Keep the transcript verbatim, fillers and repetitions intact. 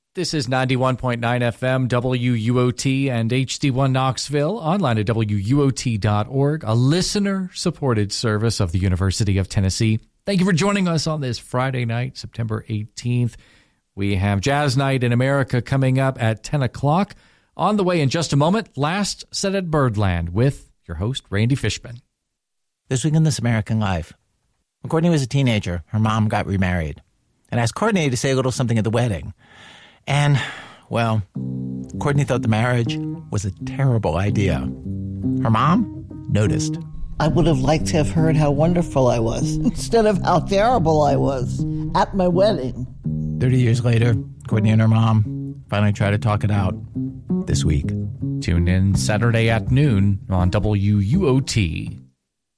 This is ninety-one point nine F M, W U O T, and H D one Knoxville, online at W U O T dot org, a listener-supported service of the University of Tennessee. Thank you for joining us on this Friday night, September eighteenth. We have Jazz Night in America coming up at ten o'clock. On the way in just a moment, Last Set at Birdland with your host, Randy Fishman. This week in This American Life. When Courtney was a teenager, her mom got remarried and asked Courtney to say a little something at the wedding. And, well, Courtney thought the marriage was a terrible idea. Her mom noticed. I would have liked to have heard how wonderful I was instead of how terrible I was at my wedding. Thirty years later, Courtney and her mom finally tried to talk it out this week. Tune in Saturday at noon on W U O T.